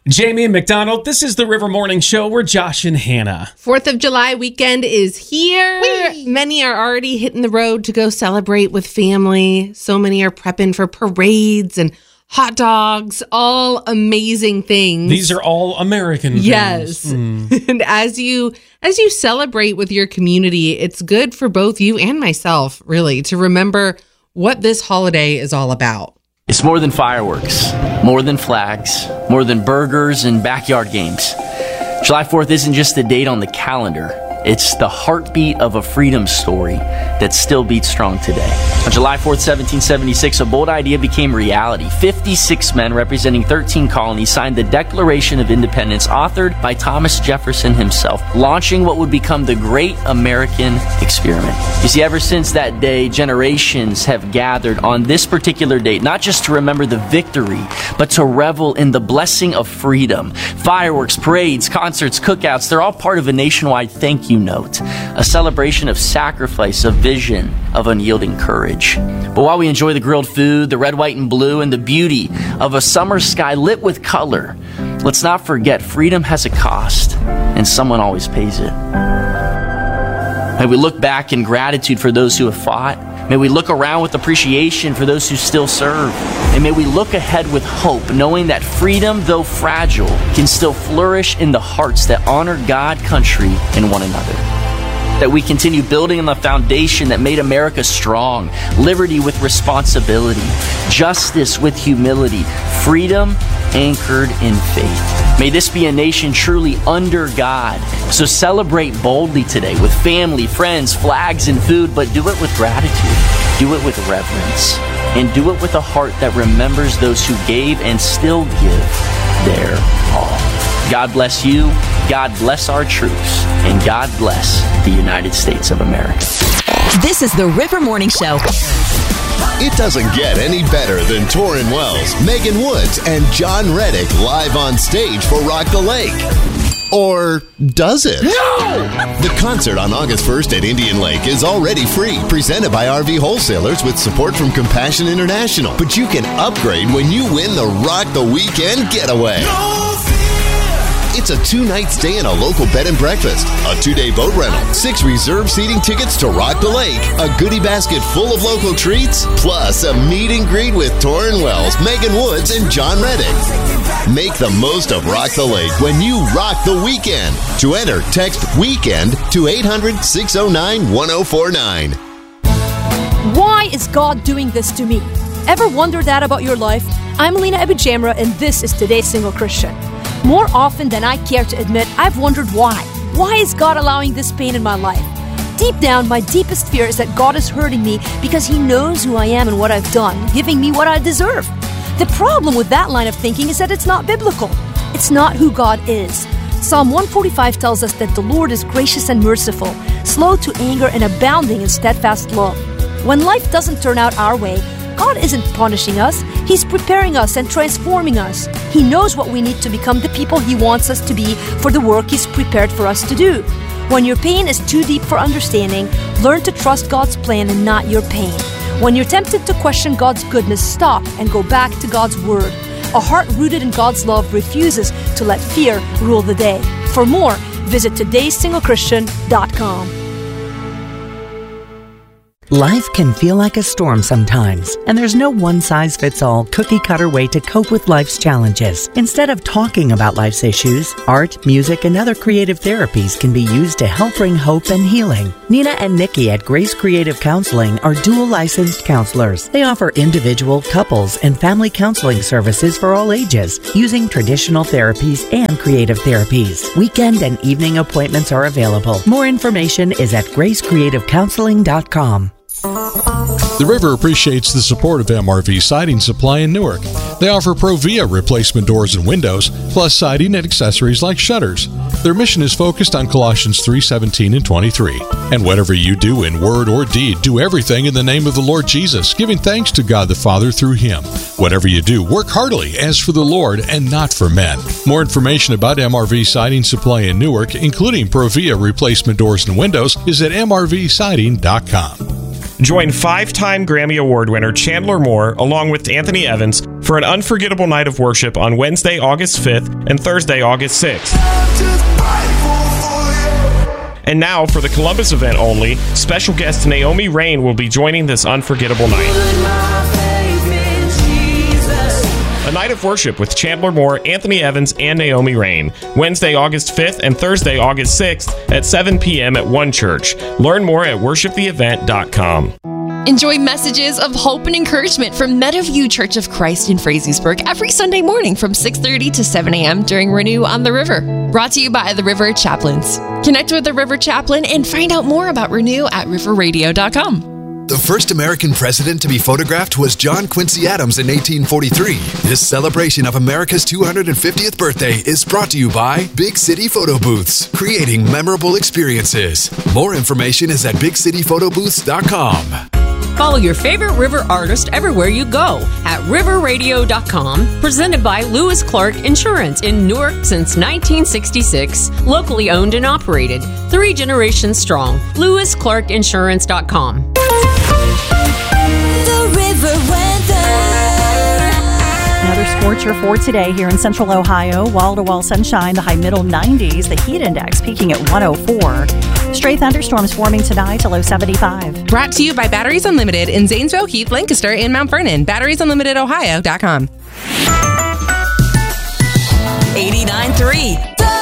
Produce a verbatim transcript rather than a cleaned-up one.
Jamie McDonald, this is the River Morning Show. We're Josh and Hannah. Fourth of July weekend is here. Whee! Many are already hitting the road to go celebrate with family. So many are prepping for parades and hot dogs, all amazing things. These are all American yes. things. Yes. Mm. And as you as you celebrate with your community, it's good for both you and myself, really, to remember what this holiday is all about. It's more than fireworks, more than flags, more than burgers and backyard games. July fourth isn't just a date on the calendar. It's the heartbeat of a freedom story that still beats strong today. On July fourth, seventeen seventy-six, a bold idea became reality. fifty-six men representing thirteen colonies signed the Declaration of Independence, authored by Thomas Jefferson himself, launching what would become the Great American Experiment. You see, ever since that day, generations have gathered on this particular date, not just to remember the victory, but to revel in the blessing of freedom. Fireworks, parades, concerts, cookouts, they're all part of a nationwide thank you note, a celebration of sacrifice, of vision, of unyielding courage. But while we enjoy the grilled food, the red, white, and blue, and the beauty of a summer sky lit with color, let's not forget freedom has a cost, and someone always pays it. May we look back in gratitude for those who have fought. May we look around with appreciation for those who still serve. And may we look ahead with hope, knowing that freedom, though fragile, can still flourish in the hearts that honor God, country, and one another. That we continue building on the foundation that made America strong, liberty with responsibility, justice with humility, freedom anchored in faith. May this be a nation truly under God. So celebrate boldly today with family, friends, flags, and food, but do it with gratitude. Do it with reverence. And do it with a heart that remembers those who gave and still give their all. God bless you, God bless our troops, and God bless the United States of America. This is the River Morning Show. It doesn't get any better than Torrin Wells, Megan Woods, and John Reddick live on stage for Rock the Lake. Or does it? No! The concert on August first at Indian Lake is already free, presented by R V Wholesalers with support from Compassion International. But you can upgrade when you win the Rock the Weekend Getaway. No! It's a two-night stay in a local bed and breakfast, a two-day boat rental, six reserved seating tickets to Rock the Lake, a goodie basket full of local treats, plus a meet and greet with Torrin Wells, Megan Woods, and John Reddick. Make the most of Rock the Lake when you rock the weekend. To enter, text WEEKEND to eight hundred, six oh nine, one oh four nine. Why is God doing this to me? Ever wonder that about your life? I'm Alina Abujamra, and this is Today's Single Christian. More often than I care to admit, I've wondered why. Why is God allowing this pain in my life? Deep down, my deepest fear is that God is hurting me because He knows who I am and what I've done, giving me what I deserve. The problem with that line of thinking is that it's not biblical. It's not who God is. Psalm one forty-five tells us that the Lord is gracious and merciful, slow to anger and abounding in steadfast love. When life doesn't turn out our way, God isn't punishing us. He's preparing us and transforming us. He knows what we need to become the people He wants us to be for the work He's prepared for us to do. When your pain is too deep for understanding, learn to trust God's plan and not your pain. When you're tempted to question God's goodness, stop and go back to God's Word. A heart rooted in God's love refuses to let fear rule the day. For more, visit todays single christian dot com. Life can feel like a storm sometimes, and there's no one-size-fits-all cookie-cutter way to cope with life's challenges. Instead of talking about life's issues, art, music, and other creative therapies can be used to help bring hope and healing. Nina and Nikki at Grace Creative Counseling are dual-licensed counselors. They offer individual, couples, and family counseling services for all ages, using traditional therapies and creative therapies. Weekend and evening appointments are available. More information is at grace creative counseling dot com. The River appreciates the support of M R V Siding Supply in Newark. They offer Provia replacement doors and windows, plus siding and accessories like shutters. Their mission is focused on Colossians three seventeen and twenty-three. And whatever you do in word or deed, do everything in the name of the Lord Jesus, giving thanks to God the Father through Him. Whatever you do, work heartily as for the Lord and not for men. More information about M R V Siding Supply in Newark, including Provia replacement doors and windows, is at m r v siding dot com. Join five-time Grammy Award winner Chandler Moore along with Anthony Evans for an unforgettable night of worship on Wednesday, August fifth and Thursday, August sixth. And now, for the Columbus event only, special guest Naomi Raine will be joining this unforgettable night. A night of worship with Chandler Moore, Anthony Evans, and Naomi Raine. Wednesday, August fifth and Thursday, August sixth at seven p.m. at One Church. Learn more at worship the event dot com. Enjoy messages of hope and encouragement from Meadowview Church of Christ in Frazeysburg every Sunday morning from six thirty to seven a.m. during Renew on the River. Brought to you by the River Chaplains. Connect with the River Chaplain and find out more about Renew at river radio dot com. The first American president to be photographed was John Quincy Adams in eighteen forty-three. This celebration of America's two hundred fiftieth birthday is brought to you by Big City Photo Booths, creating memorable experiences. More information is at big city photo booths dot com. Follow your favorite River artist everywhere you go at river radio dot com. Presented by Lewis Clark Insurance in Newark since nineteen sixty-six. Locally owned and operated. Three generations strong. lewis clark insurance dot com. The River weather. Another scorcher for today here in central Ohio. Wall-to-wall sunshine, the high middle nineties. The heat index peaking at one oh four. Stray thunderstorms forming tonight, a low seventy-five. Brought to you by Batteries Unlimited in Zanesville, Heath, Lancaster, and Mount Vernon. batteries unlimited ohio dot com. eighty-nine point three